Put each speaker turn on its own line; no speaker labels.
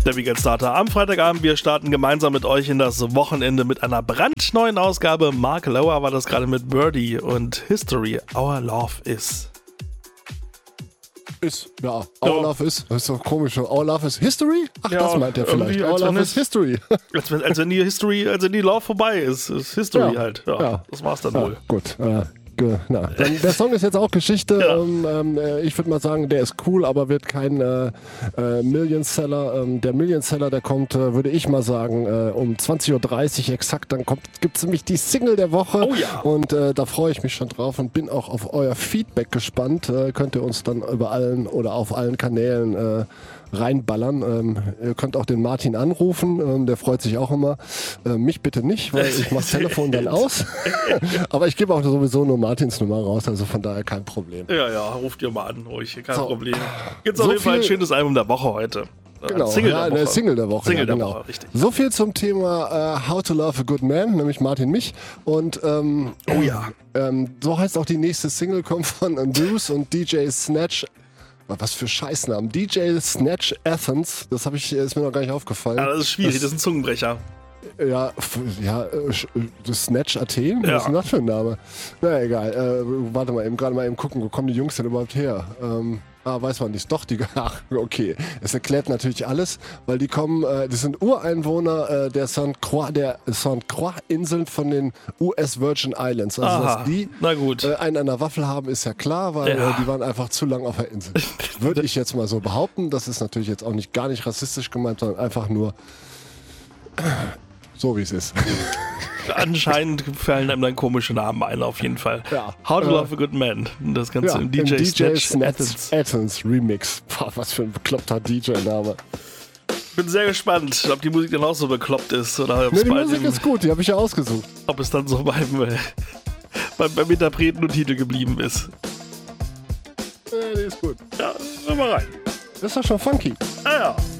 Der Weekend Starter am Freitagabend. Wir starten gemeinsam mit euch in das Wochenende mit einer brandneuen Ausgabe. Mark Lower war das gerade mit Birdie und History. Our Love Is.
Our Love Is. Das ist doch komisch. Our Love Is History? Ach,
Ja,
das meint er vielleicht. Our Love Is History.
Als wenn die Love vorbei ist. Ist History
Ja.
halt. Ja. Das war's dann wohl.
Gut. Dann, der Song ist jetzt auch Geschichte.
Ja.
Ich würde mal sagen, der ist cool, aber wird kein Million-Seller. Der Million-Seller, der kommt, würde ich mal sagen, um 20.30 Uhr exakt. Dann gibt es nämlich die Single der Woche.
Oh ja.
Und da freue ich mich schon drauf und bin auch auf euer Feedback gespannt. Könnt ihr uns dann über allen oder auf allen Kanälen reinballern. Ihr könnt auch den Martin anrufen, der freut sich auch immer. Mich bitte nicht, weil ich mache das Telefon dann aus. Aber ich gebe auch sowieso nur Martins Nummer raus, also von daher kein Problem.
Ja, ruft ihr mal an, ruhig, kein
So.
Problem. Gibt's auf jeden Fall ein schönes Album der Woche heute.
Genau,
Single der Woche.
Single der Woche.
Single der
genau.
Woche, richtig.
So viel zum Thema How to Love a Good Man, nämlich Martin mich. Und so heißt auch die nächste Single, kommt von Bruce und DJ Snatch. Was für Scheißnamen. DJ Snatch Athens, das ist mir noch gar nicht aufgefallen.
Ja, das ist schwierig, das ist ein Zungenbrecher.
Das Snatch Athen? Was ist denn das für ein Name? Na egal, warte mal eben, gerade mal eben gucken, wo kommen die Jungs denn überhaupt her? Weiß man nicht. Doch, ach, okay. Es erklärt natürlich alles, weil die kommen, das sind Ureinwohner der St. Croix-Inseln von den US Virgin Islands. Also,
Aha,
dass die
na gut.
einen an der Waffel haben, ist ja klar, weil die waren einfach zu lang auf der Insel. Würde ich jetzt mal so behaupten. Das ist natürlich jetzt auch gar nicht rassistisch gemeint, sondern einfach nur so, wie es ist.
Anscheinend fallen einem dann komische Namen ein, auf jeden Fall.
Ja.
How to Love a Good Man. Das Ganze im DJ Snatch Athens.
Athens Remix. Boah, was für ein bekloppter DJ-Name.
Bin sehr gespannt, ob die Musik dann auch so bekloppt ist oder ob
Die
es
Musik ist gut, die habe ich ja ausgesucht.
dann so beim Interpreten und Titel geblieben ist.
Die ist gut.
Ja, hör mal rein.
Das ist doch schon funky.
Ja.